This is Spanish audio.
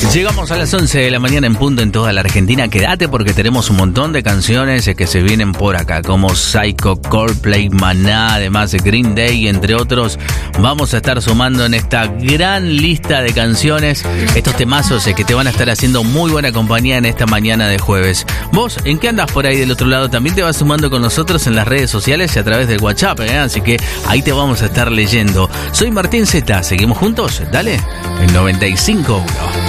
Llegamos a las 11 de la mañana en punto en toda la Argentina. Quédate porque tenemos un montón de canciones que se vienen por acá, como Psycho, Coldplay, Maná, además de Green Day, entre otros. Vamos a estar sumando en esta gran lista de canciones estos temazos que te van a estar haciendo muy buena compañía en esta mañana de jueves. ¿Vos en qué andás por ahí del otro lado? También te vas sumando con nosotros en las redes sociales y a través del WhatsApp, así que ahí te vamos a estar leyendo. Soy Martín Zeta, seguimos juntos, dale, en 95.1.